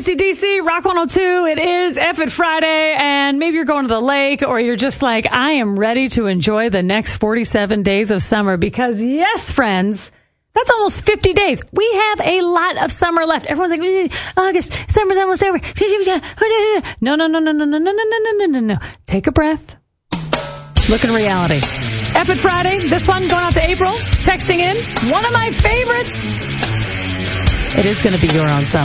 WCDC, Rock 102. It is F It Friday, and maybe you're going to the lake, or you're just like, I am ready to enjoy the next 47 days of summer, because yes, friends, that's almost 50 days. We have a lot of summer left. Everyone's like, August, summer's almost over. No. Take a breath. Look in reality. F It Friday, this one going out to April, texting in, one of my favorites. It is going to be your own summer.